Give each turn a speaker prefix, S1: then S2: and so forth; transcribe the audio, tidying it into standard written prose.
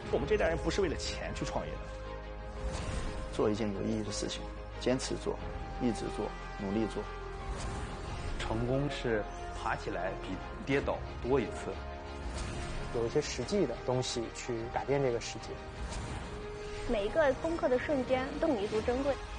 S1: 我们这代人不是为了钱去创业的，
S2: 做一件有意义的事情，坚持做，一直做，努力做。
S3: 成功是爬起来比跌倒多一次。
S4: 有一些实际的东西去改变这个世界。
S5: 每一个攻克的瞬间都弥足珍贵。